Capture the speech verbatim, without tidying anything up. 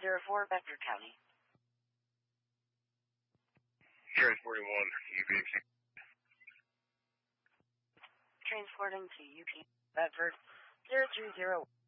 zero four, Bedford County. Transporting one, U P X. Transporting to U P Bedford zero three zero.